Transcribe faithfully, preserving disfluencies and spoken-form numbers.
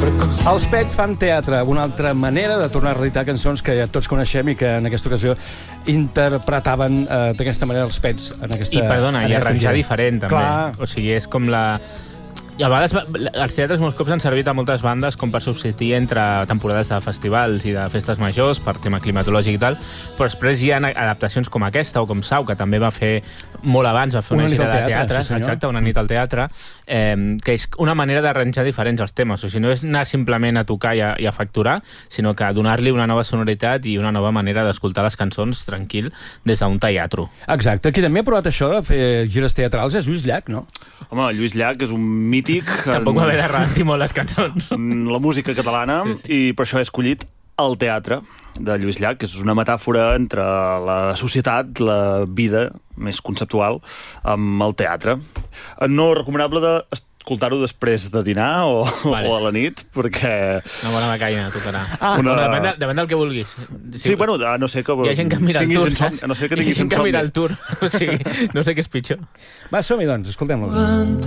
Els Pets fan teatre, una altra manera de tornar a reeditar cançons que ja tots coneixem i que en aquesta ocasió interpretaven eh, d'aquesta manera els Pets. En aquesta, I perdona, i arranjar diferent també. Clar. O sigui, és com la... I a vegades els teatres molts cops han servit a moltes bandes com per subsistir entre temporades de festivals i de festes majors per tema climatològic i tal, però després hi ha adaptacions com aquesta o com Sau, que també va fer molt abans, va fer una, una gira de teatre, teatre sí exacte, una nit al teatre, eh, que és una manera d'arranjar diferents els temes. O sigui, no és anar simplement a tocar i a, i a facturar, sinó que donar-li una nova sonoritat i una nova manera d'escoltar les cançons tranquil des d'un teatre. Exacte. Qui també ha provat això de fer gires teatrals és Lluís Llach, no? Home, Lluís Llach és un mític... Tampoc va haver de repetir molt les cançons. La música catalana, sí, sí. I per això he escollit el teatre de Lluís Llach, que és una metàfora entre la societat, la vida més conceptual, amb el teatre. No recomanable d'escoltar-ho després de dinar o, vale. o a la nit, perquè... Una bona becaina tocarà. Ah, una... bueno, depèn, de, depèn del que vulguis. Si... Sí, bueno, a no ser que... Hi ha gent que mira el tour, insomni, saps? a no ser que Hi ha gent que insomni. mira el tour. O sigui, no sé què és pitjor. Va, som-hi, doncs, escoltem-lo.